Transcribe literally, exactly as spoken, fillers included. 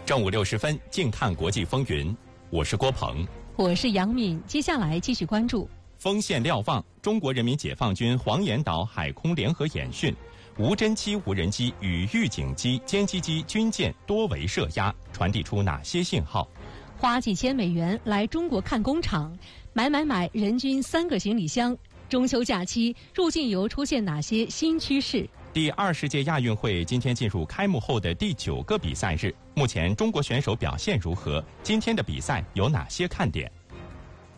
正午六十分，静看国际风云。我是郭鹏， 我是杨敏。接下来继续关注。 锋线瞭望，中国人民解放军黄岩岛海空联合演训，无侦机无人机与预警机、歼击机、军舰多维射压，传递出哪些信号？ 花几千美元来中国看工厂，买买买，人均三个行李箱。中秋假期入境游出现哪些新趋势？ 第二十届亚运会今天进入开幕后的第九个比赛日，目前中国选手表现如何？今天的比赛有哪些看点？